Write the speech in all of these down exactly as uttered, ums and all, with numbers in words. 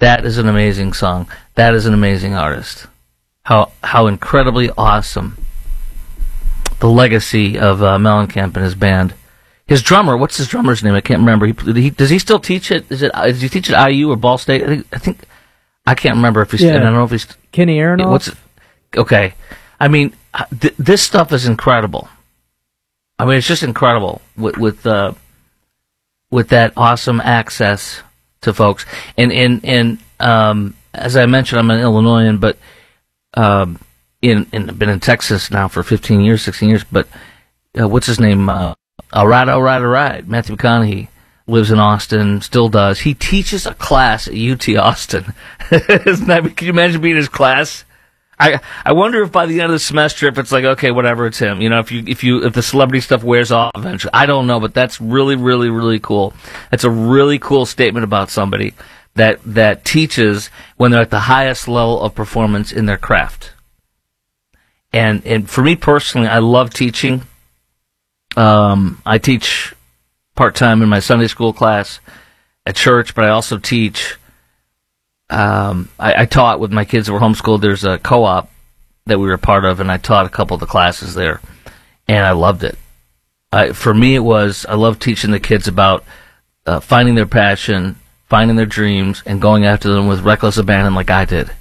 That is an amazing song. That is an amazing artist. How how incredibly awesome. The legacy of uh, Mellencamp and his band. His drummer, what's his drummer's name? I can't remember. He, he, does he still teach it? Is it? Does he teach at I U or Ball State? I think. I, think, I can't remember if he's. Yeah. I don't know if he's. Kenny Aronoff. What's? Okay, I mean, th- this stuff is incredible. I mean, it's just incredible with with uh, with that awesome access to folks. And and and um, as I mentioned, I'm an Illinoisan, but um, in in been in Texas now for fifteen years, sixteen years. But uh, what's his name? Uh, All right, all right, all right. Matthew McConaughey lives in Austin, still does. He teaches a class at U T Austin. Isn't that, can you imagine being his class? I I wonder if by the end of the semester, if it's like, okay, whatever, it's him. You know, if you if you if the celebrity stuff wears off eventually, I don't know, but that's really, really, really cool. That's a really cool statement about somebody that that teaches when they're at the highest level of performance in their craft. And and for me personally, I love teaching. Um, I teach part-time in my Sunday school class at church, but I also teach, um, I, I taught with my kids that were homeschooled. There's a co-op that we were a part of, and I taught a couple of the classes there, and I loved it. I, for me, it was, I love teaching the kids about uh, finding their passion, finding their dreams, and going after them with reckless abandon like I did.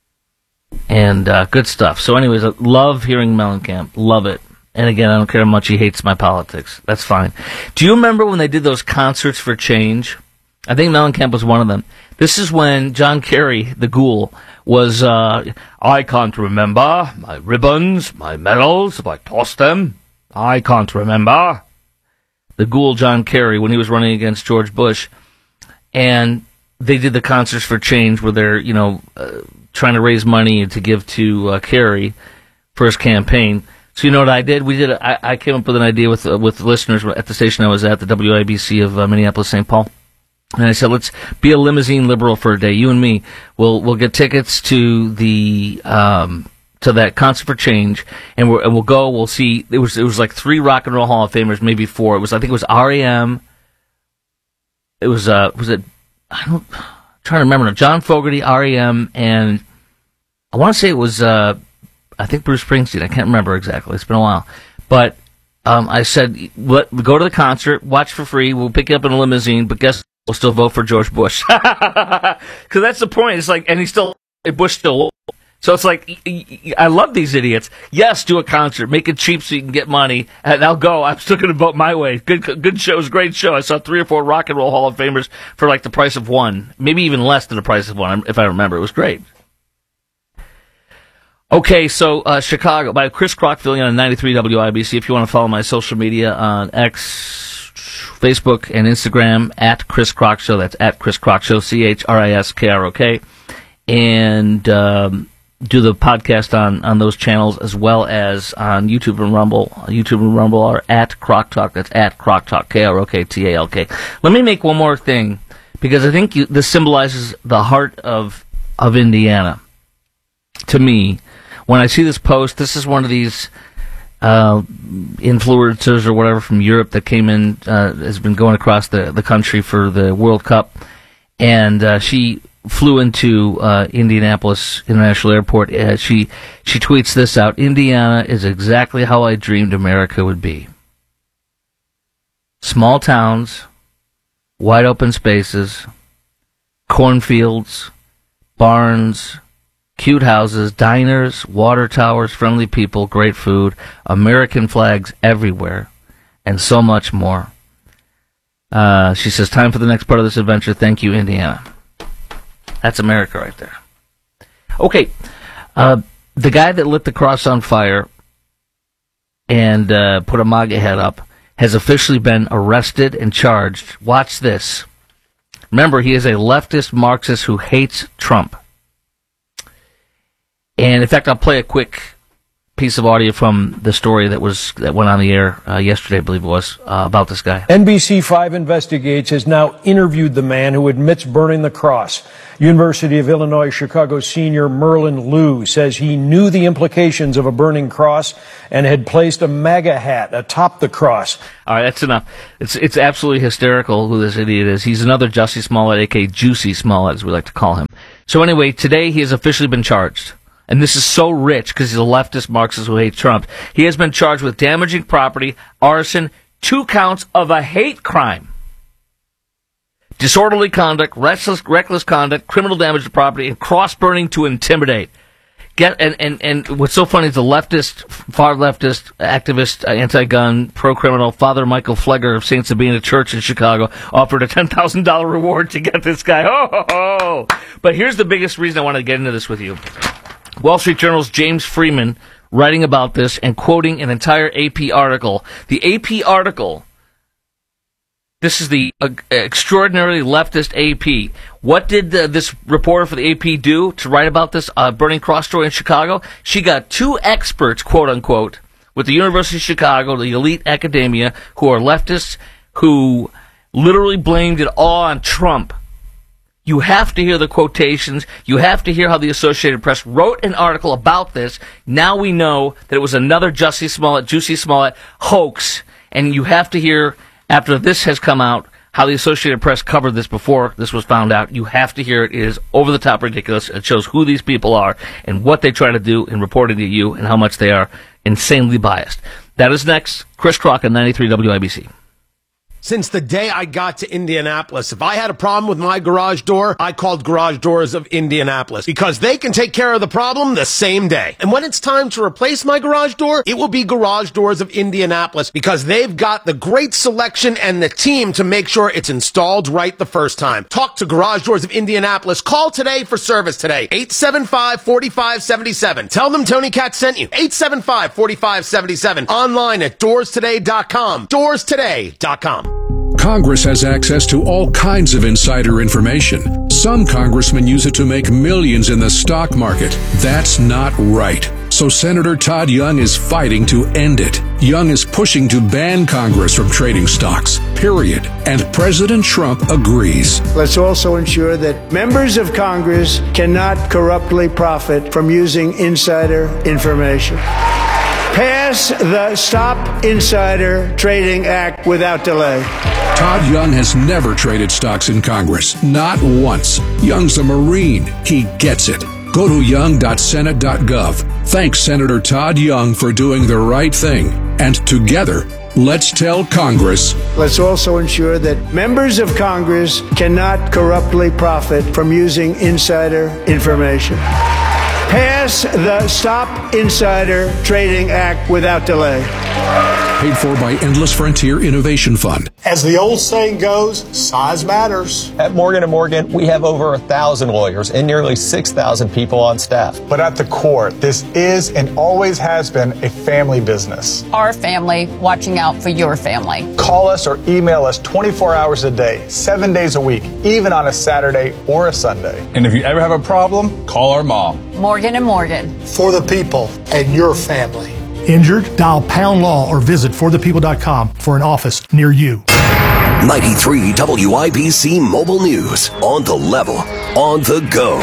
And uh, good stuff. So anyways, I love hearing Mellencamp. Love it. And again, I don't care how much he hates my politics. That's fine. Do you remember when they did those concerts for change? I think Mellencamp was one of them. This is when John Kerry, the ghoul, was, uh, I can't remember my ribbons, my medals, if I tossed them. I can't remember. The ghoul John Kerry, when he was running against George Bush. And they did the concerts for change where they're, you know, uh, trying to raise money to give to uh, Kerry for his campaign. So you know what I did? We did. A, I, I came up with an idea with uh, with listeners at the station I was at, the W I B C of uh, Minneapolis, Saint Paul, and I said, let's be a limousine liberal for a day. You and me, we'll we'll get tickets to the um, to that concert for change, and we'll and we'll go. We'll see. It was it was like three Rock and Roll Hall of Famers, maybe four. It was I think it was R E M. It was uh was it I don't I'm trying to remember now. John Fogerty, R E M, and I want to say it was. Uh, I think Bruce Springsteen. I can't remember exactly. It's been a while. But um, I said, let, go to the concert, watch for free. We'll pick you up in a limousine, but guess we'll still vote for George Bush. Because that's the point. It's like, and he's still, Bush still. So it's like, I love these idiots. Yes, do a concert. Make it cheap so you can get money. And I'll go. I'm still going to vote my way. Good good show. It was a great show. I saw three or four Rock and Roll Hall of Famers for like the price of one. Maybe even less than the price of one, if I remember. It was great. Okay, so uh, Chicago, by Chris Crockville on ninety-three W I B C. If you want to follow my social media on X, Facebook, and Instagram, at Chris Crock Show. That's at Chris Crock Show, C H R I S K R O K. And um, do the podcast on, on those channels as well as on YouTube and Rumble. YouTube and Rumble are at Crock Talk. That's at Crock Talk, K R O K T A L K. Let me make one more thing, because I think you, this symbolizes the heart of of Indiana. To me, when I see this post, this is one of these uh, influencers or whatever from Europe that came in, uh, has been going across the, the country for the World Cup, and uh, she flew into uh, Indianapolis International Airport. Uh, she she tweets this out: Indiana is exactly how I dreamed America would be. Small towns, wide open spaces, cornfields, barns, cute houses, diners, water towers, friendly people, great food, American flags everywhere, and so much more. Uh, she says, time for the next part of this adventure. Thank you, Indiana. That's America right there. Okay, uh, the guy that lit the cross on fire and uh, put a MAGA head up has officially been arrested and charged. Watch this. Remember, he is a leftist Marxist who hates Trump. And in fact, I'll play a quick piece of audio from the story that was that went on the air uh, yesterday, I believe it was, uh, about this guy. N B C five Investigates has now interviewed the man who admits burning the cross. University of Illinois Chicago senior Merlin Liu says he knew the implications of a burning cross and had placed a MAGA hat atop the cross. All right, that's enough. It's it's absolutely hysterical who this idiot is. He's another Jussie Smollett, a k a. Juicy Smollett, as we like to call him. So anyway, today he has officially been charged. And this is so rich because he's a leftist Marxist who hates Trump. He has been charged with damaging property, arson, two counts of a hate crime. Disorderly conduct, reckless, reckless conduct, criminal damage to property, and cross-burning to intimidate. Get and, and, and what's so funny is the leftist, far leftist, activist, uh, anti-gun, pro-criminal, Father Michael Flegger of Saint Sabina Church in Chicago offered a ten thousand dollars reward to get this guy. Oh, ho, ho. But here's the biggest reason I want to get into this with you. Wall Street Journal's James Freeman writing about this and quoting an entire A P article. The A P article, this is the uh, extraordinarily leftist A P. What did the, this reporter for the A P do to write about this uh, Burning Cross story in Chicago? She got two experts, quote unquote, with the University of Chicago, the elite academia, who are leftists, who literally blamed it all on Trump. You have to hear the quotations. You have to hear how the Associated Press wrote an article about this. Now we know that it was another Jussie Smollett, Juicy Smollett hoax. And you have to hear, after this has come out, how the Associated Press covered this before this was found out. You have to hear it. It is over-the-top ridiculous. It shows who these people are and what they try to do in reporting to you and how much they are insanely biased. That is next. Chris Crockett, ninety-three W I B C. Since the day I got to Indianapolis, if I had a problem with my garage door, I called Garage Doors of Indianapolis because they can take care of the problem the same day. And when it's time to replace my garage door, it will be Garage Doors of Indianapolis because they've got the great selection and the team to make sure it's installed right the first time. Talk to Garage Doors of Indianapolis. Call today for service today. eight seven five, four five seven seven. Tell them Tony Katz sent you. eight seven five, four five seven seven. Online at doors today dot com. doors today dot com. Congress has access to all kinds of insider information. Some congressmen use it to make millions in the stock market. That's not right. So Senator Todd Young is fighting to end it. Young is pushing to ban Congress from trading stocks, period. And President Trump agrees. Let's also ensure that members of Congress cannot corruptly profit from using insider information. Pass the Stop Insider Trading Act without delay. Todd Young has never traded stocks in Congress, not once. Young's a Marine. He gets it. Go to young dot senate dot gov. Thanks Senator Todd Young for doing the right thing. And together, let's tell Congress. Let's also ensure that members of Congress cannot corruptly profit from using insider information. Pass the Stop Insider Trading Act without delay. Paid for by Endless Frontier Innovation Fund. As the old saying goes, size matters. At Morgan and Morgan, we have over a thousand lawyers and nearly six thousand people on staff. But at the core, this is and always has been a family business. Our family watching out for your family. Call us or email us twenty-four hours a day, seven days a week, even on a Saturday or a Sunday. And if you ever have a problem, call our mom. Morgan and Morgan. For the people and your family. Injured? Dial Pound Law or visit for the people dot com for an office near you. ninety-three W I B C Mobile News. On the level. On the go.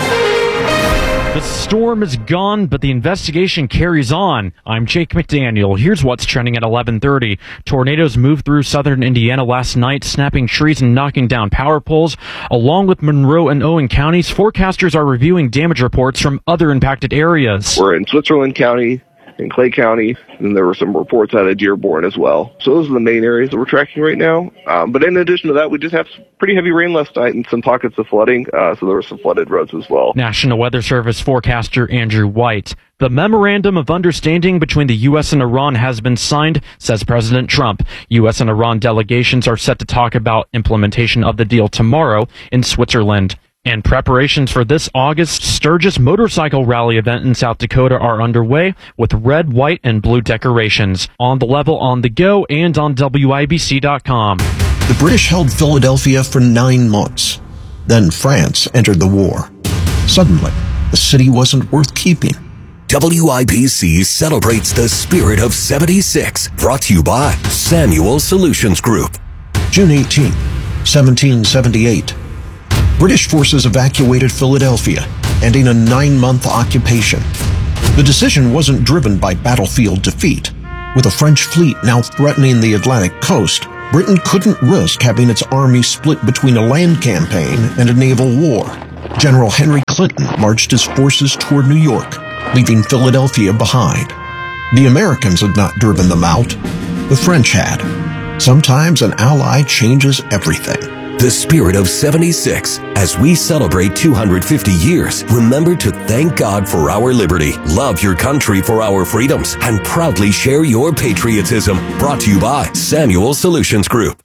The storm is gone, but the investigation carries on. I'm Jake McDaniel. Here's what's trending at eleven thirty. Tornadoes moved through southern Indiana last night, snapping trees and knocking down power poles. Along with Monroe and Owen counties, forecasters are reviewing damage reports from other impacted areas. We're in Switzerland County, in Clay County, and there were some reports out of Dearborn as well. So those are the main areas that we're tracking right now. Um, but in addition to that, we just have pretty heavy rain last night and some pockets of flooding, uh, so there were some flooded roads as well. National Weather Service forecaster Andrew White. The Memorandum of Understanding between the U S and Iran has been signed, says President Trump. U S and Iran delegations are set to talk about implementation of the deal tomorrow in Switzerland. And preparations for this August Sturgis motorcycle rally event in South Dakota are underway with red, white, and blue decorations. On the level, on the go, and on W I B C dot com. The British held Philadelphia for nine months. Then France entered the war. Suddenly, the city wasn't worth keeping. W I B C celebrates the spirit of seventy-six. Brought to you by Samuel Solutions Group. June eighteenth, seventeen seventy-eight. British forces evacuated Philadelphia, ending a nine-month occupation. The decision wasn't driven by battlefield defeat. With a French fleet now threatening the Atlantic coast, Britain couldn't risk having its army split between a land campaign and a naval war. General Henry Clinton marched his forces toward New York, leaving Philadelphia behind. The Americans had not driven them out. The French had. Sometimes an ally changes everything. The spirit of seventy-six. As we celebrate two hundred fifty years, remember to thank God for our liberty, love your country for our freedoms, and proudly share your patriotism. Brought to you by Samuel Solutions Group.